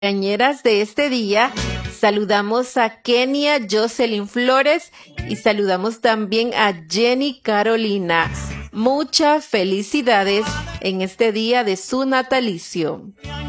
cumpleañeras de este día. Saludamos a Kenia Jocelyn Flores y saludamos también a Jenny Carolina. Muchas felicidades en este día de su natalicio.